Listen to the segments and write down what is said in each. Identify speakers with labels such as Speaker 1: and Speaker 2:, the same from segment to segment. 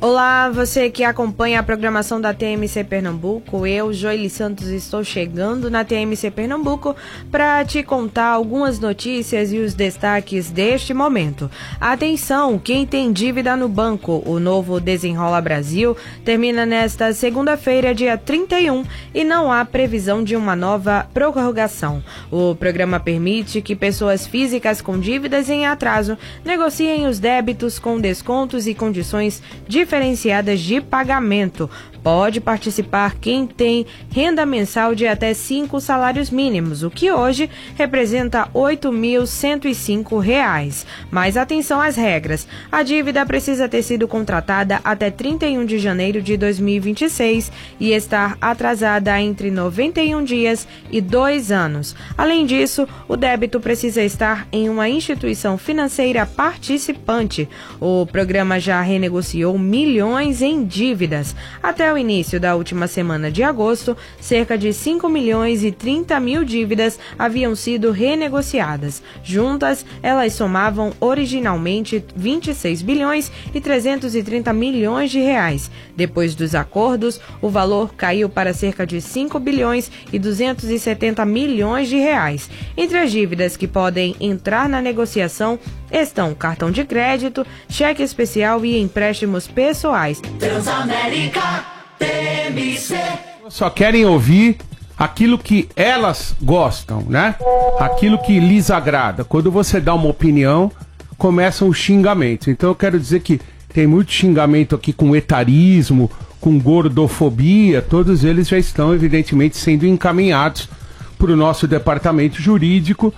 Speaker 1: Olá, você que acompanha a programação da TMC Pernambuco, eu, Joely Santos, estou chegando na TMC Pernambuco para te contar algumas notícias e os destaques deste momento. Atenção, quem tem dívida no banco, o novo Desenrola Brasil termina nesta segunda-feira, dia 31, e não há previsão de uma nova prorrogação. O programa permite que pessoas físicas com dívidas em atraso negociem os débitos com descontos e condições diferenciadas de pagamento. Pode participar quem tem renda mensal de até 5 salários mínimos, o que hoje representa R$ 8.105. Mas atenção às regras. A dívida precisa ter sido contratada até 31 de janeiro de 2026 e estar atrasada entre 91 dias e 2 anos. Além disso, o débito precisa estar em uma instituição financeira participante. O programa já renegociou milhões em dívidas. Até o início da última semana de agosto, cerca de 5 milhões e 30 mil dívidas haviam sido renegociadas. Juntas, elas somavam originalmente 26 bilhões e 330 milhões de reais. Depois dos acordos, o valor caiu para cerca de 5 bilhões e 270 milhões de reais. Entre as dívidas que podem entrar na negociação estão cartão de crédito, cheque especial e empréstimos pessoais.
Speaker 2: Transamérica TMC.
Speaker 3: Só querem ouvir aquilo que elas gostam, né? Aquilo que lhes agrada. Quando você dá uma opinião, começam os xingamentos. Então eu quero dizer que tem muito xingamento aqui com etarismo, com gordofobia. Todos eles já estão, evidentemente, sendo encaminhados para o nosso departamento jurídico,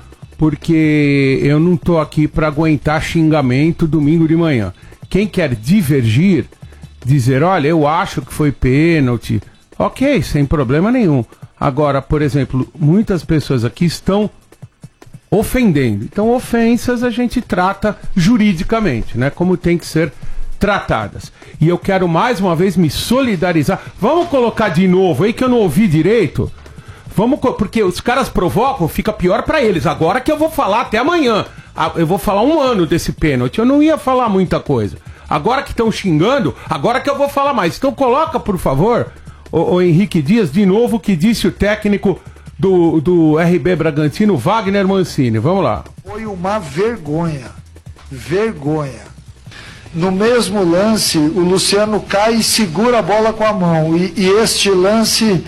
Speaker 3: porque eu não estou aqui para aguentar xingamento domingo de manhã. Quem quer divergir, dizer, olha, eu acho que foi pênalti, ok, sem problema nenhum. Agora, por exemplo, muitas pessoas aqui estão ofendendo. Então, ofensas a gente trata juridicamente, né? Como tem que ser tratadas. E eu quero mais uma vez me solidarizar. Vamos colocar de novo aí que eu não ouvi direito. Porque os caras provocam, fica pior pra eles. Agora que eu vou falar até amanhã. Eu vou falar 1 ano desse pênalti. Eu não ia falar muita coisa. Agora que estão xingando, agora que eu vou falar mais. Então coloca, por favor, o Henrique Dias, de novo, o que disse o técnico do RB Bragantino, Wagner Mancini. Vamos lá.
Speaker 4: Foi uma vergonha. Vergonha. No mesmo lance, o Luciano cai e segura a bola com a mão. E este lance...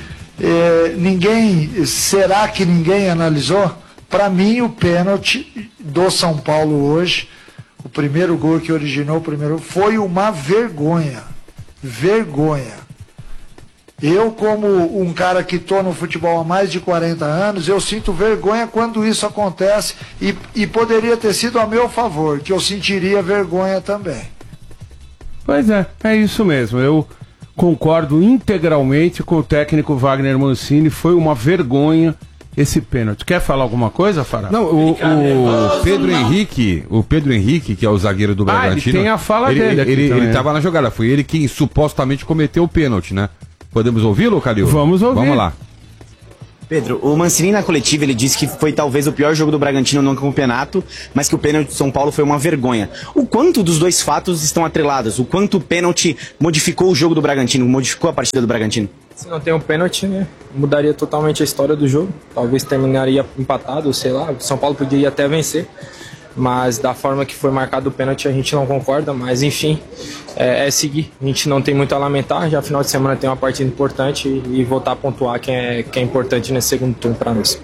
Speaker 4: será que ninguém analisou? Para mim, o pênalti do São Paulo hoje, o primeiro gol que originou o primeiro, foi uma vergonha. Vergonha. Eu, como um cara que estou no futebol há mais de 40 anos, eu sinto vergonha quando isso acontece e poderia ter sido a meu favor, que eu sentiria vergonha também.
Speaker 3: Pois é isso mesmo. Eu concordo integralmente com o técnico Wagner Mancini. Foi uma vergonha esse pênalti. Quer falar alguma coisa, Fará?
Speaker 5: Não, o Pedro Henrique, que é o zagueiro do Bragantino,
Speaker 3: ele tem a fala dele aqui
Speaker 5: ele estava na jogada. Foi ele quem supostamente cometeu o pênalti, né? Podemos ouvi-lo, Calil?
Speaker 3: Vamos ouvir.
Speaker 5: Vamos lá.
Speaker 6: Pedro, o Mancini na coletiva, ele disse que foi talvez o pior jogo do Bragantino no campeonato, mas que o pênalti de São Paulo foi uma vergonha. O quanto dos dois fatos estão atrelados? O quanto o pênalti modificou o jogo do Bragantino, modificou a partida do Bragantino?
Speaker 7: Se não tem um pênalti, né, mudaria totalmente a história do jogo. Talvez terminaria empatado, sei lá, o São Paulo poderia até vencer. Mas da forma que foi marcado o pênalti a gente não concorda, mas enfim, é seguir. A gente não tem muito a lamentar, já final de semana tem uma partida importante e voltar a pontuar que é importante nesse segundo turno para nós.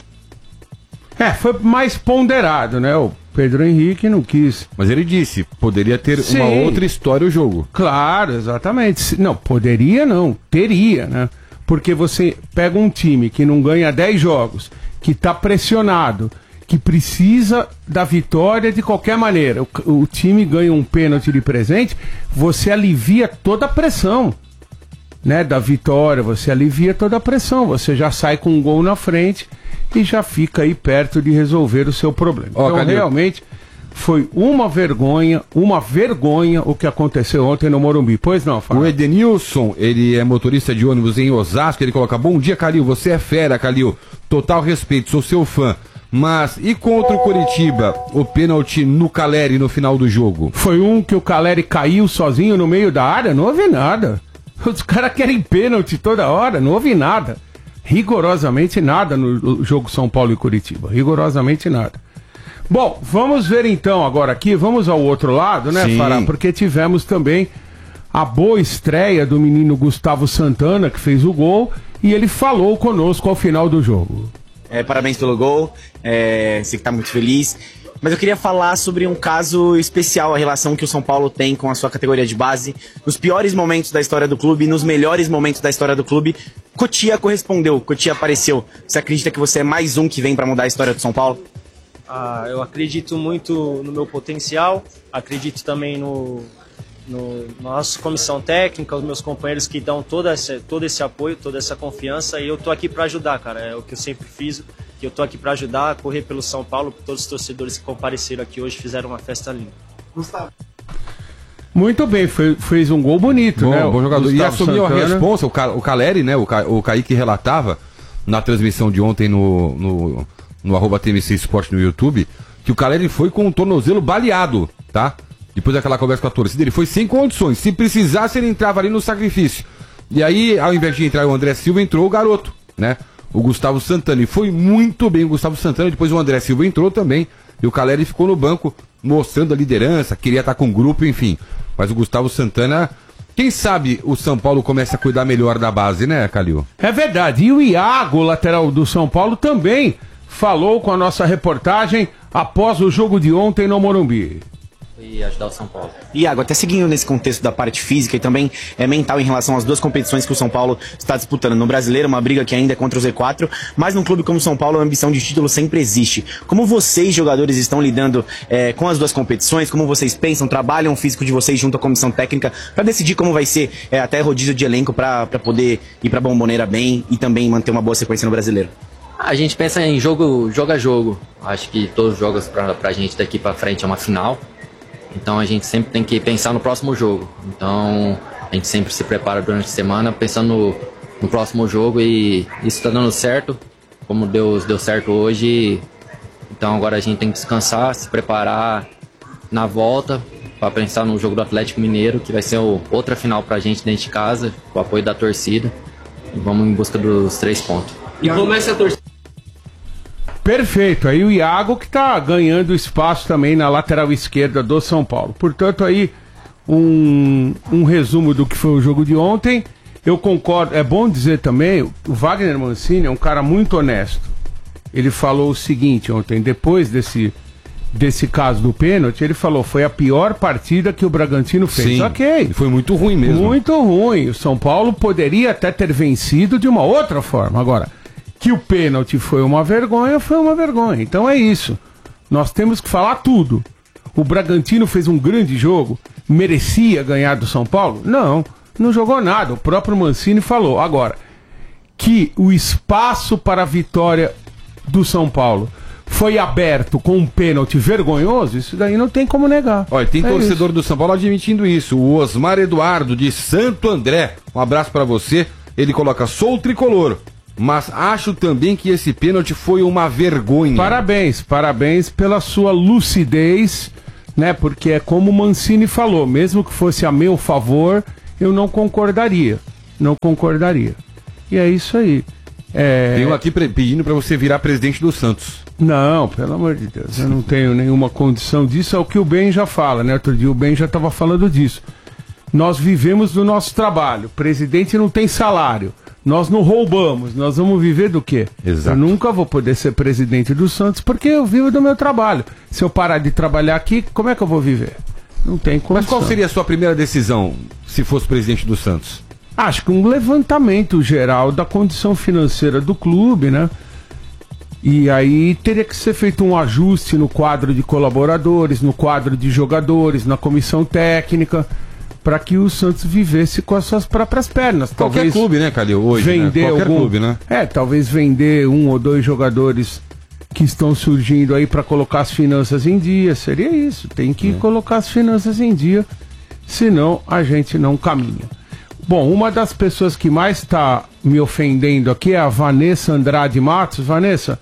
Speaker 3: Foi mais ponderado, né? O Pedro Henrique não quis.
Speaker 5: Mas ele disse, poderia ter uma outra história o jogo.
Speaker 3: Claro, exatamente. Não, poderia não, teria, né? Porque você pega um time que não ganha 10 jogos, que está pressionado, que precisa da vitória de qualquer maneira. O time ganha um pênalti de presente, você alivia toda a pressão, né, da vitória, você alivia toda a pressão, você já sai com um gol na frente e já fica aí perto de resolver o seu problema. Então realmente foi uma vergonha o que aconteceu ontem no Morumbi. Pois não, Fábio?
Speaker 5: O Edenilson, ele é motorista de ônibus em Osasco, ele coloca: bom dia, Calil, você é fera, Calil, total respeito, sou seu fã. Mas e contra o Coritiba, o pênalti no Caleri no final do jogo?
Speaker 3: Foi um que o Caleri caiu sozinho no meio da área, não houve nada. Os caras querem pênalti toda hora, não houve nada. Rigorosamente nada no jogo São Paulo e Coritiba, rigorosamente nada. Bom, vamos ver então agora aqui, vamos ao outro lado, né,
Speaker 5: Sim.
Speaker 3: Fará? Porque tivemos também a boa estreia do menino Gustavo Santana, que fez o gol, e ele falou conosco ao final do jogo.
Speaker 6: Parabéns pelo gol, sei que tá muito feliz. Mas eu queria falar sobre um caso especial, a relação que o São Paulo tem com a sua categoria de base. Nos piores momentos da história do clube, nos melhores momentos da história do clube, Cotia correspondeu, Cotia apareceu. Você acredita que você é mais um que vem pra mudar a história do São Paulo?
Speaker 8: Eu acredito muito no meu potencial, acredito também no nossa comissão técnica, os meus companheiros que dão todo esse apoio, toda essa confiança, e eu tô aqui para ajudar, cara, é o que eu sempre fiz, que eu tô aqui para ajudar a correr pelo São Paulo, todos os torcedores que compareceram aqui hoje fizeram uma festa linda.
Speaker 6: Gustavo.
Speaker 3: Muito bem, fez um gol bonito, né?
Speaker 5: Bom jogador.
Speaker 3: Gustavo
Speaker 5: e assumiu
Speaker 3: Santana.
Speaker 5: a responsa, o Caleri, né? O Kaique relatava na transmissão de ontem no @TMC Esporte no YouTube, que o Caleri foi com o tornozelo baleado, tá? Depois daquela conversa com a torcida, ele foi sem condições. Se precisasse, ele entrava ali no sacrifício. E aí, ao invés de entrar o André Silva, entrou o garoto, né? O Gustavo Santana. E foi muito bem o Gustavo Santana. Depois o André Silva entrou também. E o Caleri ficou no banco, mostrando a liderança, queria estar com o grupo, enfim. Mas o Gustavo Santana, quem sabe o São Paulo começa a cuidar melhor da base, né, Calil?
Speaker 3: É verdade. E o Iago, lateral do São Paulo, também falou com a nossa reportagem após o jogo de ontem no Morumbi.
Speaker 9: E ajudar o São Paulo.
Speaker 6: Iago, até seguindo nesse contexto da parte física e também mental em relação às duas competições que o São Paulo está disputando. No Brasileiro, uma briga que ainda é contra o Z4, mas num clube como o São Paulo, a ambição de título sempre existe. Como vocês, jogadores, estão lidando com as duas competições? Como vocês pensam, trabalham o físico de vocês junto à comissão técnica para decidir como vai ser até rodízio de elenco para poder ir para a Bombonera bem e também manter uma boa sequência no Brasileiro?
Speaker 9: A gente pensa em jogo a jogo. Acho que todos os jogos pra gente daqui pra frente é uma final. Então a gente sempre tem que pensar no próximo jogo. Então a gente sempre se prepara durante a semana pensando no próximo jogo, e isso tá dando certo, como deu certo hoje. Então agora a gente tem que descansar, se preparar na volta para pensar no jogo do Atlético Mineiro, que vai ser outra final pra gente dentro de casa, com o apoio da torcida. E vamos em busca dos 3 pontos.
Speaker 8: E começa a torcida.
Speaker 3: Perfeito, aí o Iago que tá ganhando espaço também na lateral esquerda do São Paulo. Portanto, aí um resumo do que foi o jogo de ontem. Eu concordo, é bom dizer também, o Wagner Mancini é um cara muito honesto. Ele falou o seguinte ontem, depois desse caso do pênalti, ele falou, foi a pior partida que o Bragantino fez.
Speaker 5: Sim,
Speaker 3: ok.
Speaker 5: foi muito ruim mesmo.
Speaker 3: Muito ruim. O São Paulo poderia até ter vencido de uma outra forma. Agora, que o pênalti foi uma vergonha, foi uma vergonha. Então é isso. Nós temos que falar tudo. O Bragantino fez um grande jogo, merecia ganhar do São Paulo? Não jogou nada. O próprio Mancini falou. Agora, que o espaço para a vitória do São Paulo foi aberto com um pênalti vergonhoso, isso daí não tem como negar.
Speaker 5: Olha, tem torcedor
Speaker 3: isso.
Speaker 5: do São Paulo admitindo isso. O Osmar Eduardo, de Santo André. Um abraço pra você. Ele coloca, sou o tricolor, mas acho também que esse pênalti foi uma vergonha.
Speaker 3: Parabéns pela sua lucidez, né? Porque é como o Mancini falou, mesmo que fosse a meu favor, eu não concordaria. E é isso aí.
Speaker 5: Tem um aqui pedindo pra você virar presidente do Santos.
Speaker 3: Não, pelo amor de Deus, eu não tenho nenhuma condição disso, é o que o Ben já fala, né? Outro dia o Ben já estava falando disso. Nós vivemos do nosso trabalho, o presidente não tem salário, nós não roubamos, nós vamos viver do quê?
Speaker 5: Exato.
Speaker 3: Eu nunca vou poder ser presidente do Santos porque eu vivo do meu trabalho. Se eu parar de trabalhar aqui, como é que eu vou viver? Não tem condição.
Speaker 5: Mas qual seria a sua primeira decisão se fosse presidente do Santos?
Speaker 3: Acho que um levantamento geral da condição financeira do clube, né? E aí teria que ser feito um ajuste no quadro de colaboradores, no quadro de jogadores, na comissão técnica, para que o Santos vivesse com as suas próprias pernas.
Speaker 5: Qualquer
Speaker 3: Talvez
Speaker 5: clube, né, Calil? Hoje,
Speaker 3: vender
Speaker 5: né? Qualquer clube, né?
Speaker 3: Talvez vender 1 ou 2 jogadores que estão surgindo aí para colocar as finanças em dia. Seria isso. Tem que colocar as finanças em dia, senão a gente não caminha. Bom, uma das pessoas que mais está me ofendendo aqui é a Vanessa Andrade Matos. Vanessa,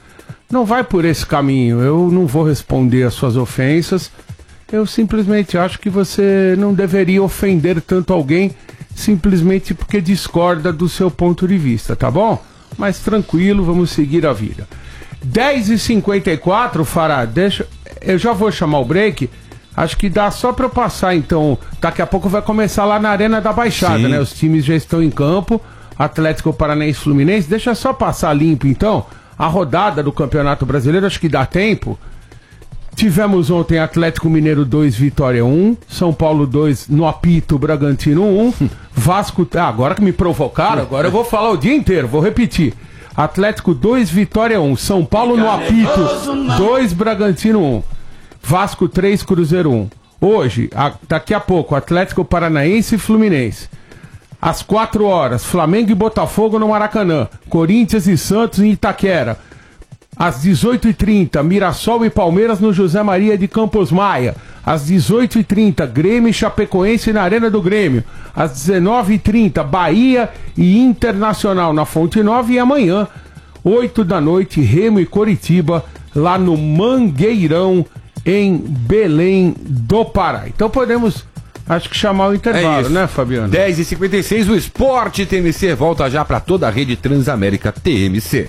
Speaker 3: não vai por esse caminho. Eu não vou responder às suas ofensas. Eu simplesmente acho que você não deveria ofender tanto alguém simplesmente porque discorda do seu ponto de vista, tá bom? Mas tranquilo, vamos seguir a vida. 10h54, Fará, eu já vou chamar o break. Acho que dá só pra eu passar, então. Daqui a pouco vai começar lá na Arena da Baixada,
Speaker 5: Sim.
Speaker 3: né? Os times já estão em campo. Atlético Paranaense e Fluminense. Deixa eu só passar limpo, então. A rodada do Campeonato Brasileiro, acho que dá tempo. Tivemos ontem Atlético Mineiro 2, Vitória 1. São Paulo 2, no apito, Bragantino 1. Vasco... agora que me provocaram, agora eu vou falar o dia inteiro, vou repetir. Atlético 2, Vitória 1. São Paulo no apito, 2, Bragantino 1. Vasco 3, Cruzeiro 1. Hoje, daqui a pouco, Atlético Paranaense e Fluminense. Às 4 horas, Flamengo e Botafogo no Maracanã. Corinthians e Santos em Itaquera. Às 18h30, Mirassol e Palmeiras no José Maria de Campos Maia. Às 18h30, Grêmio e Chapecoense na Arena do Grêmio. Às 19h30, Bahia e Internacional na Fonte Nova. E amanhã, 8 da noite, Remo e Coritiba lá no Mangueirão, em Belém do Pará. Então podemos, acho que, chamar o intervalo, né, Fabiano?
Speaker 5: 10h56, o Esporte TMC volta já para toda a rede Transamérica TMC.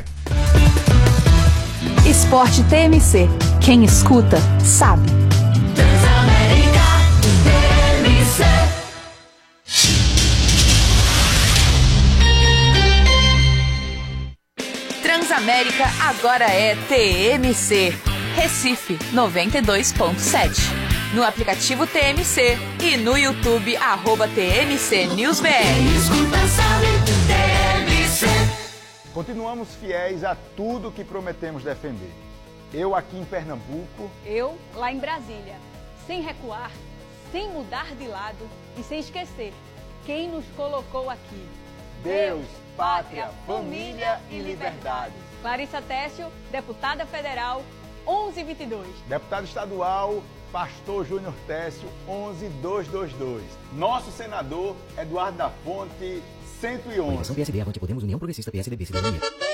Speaker 10: Esporte TMC. Quem escuta, sabe.
Speaker 2: Transamérica TMC.
Speaker 10: Transamérica agora é TMC. Recife 92.7. No aplicativo TMC e no YouTube @TMC NewsBR.
Speaker 2: Quem escuta sabe, TMC.
Speaker 11: Continuamos fiéis a tudo que prometemos defender. Eu aqui em Pernambuco.
Speaker 12: Eu lá em Brasília. Sem recuar, sem mudar de lado e sem esquecer quem nos colocou aqui.
Speaker 11: Deus, pátria, família e liberdade.
Speaker 12: Clarissa Técio, deputada federal, 1122.
Speaker 11: Deputado estadual, Pastor Júnior Técio, 11222. Nosso senador, Eduardo da Fonte, 111.
Speaker 13: PSD, Avante Podemos, União Progressista, PSDB, Cidadania.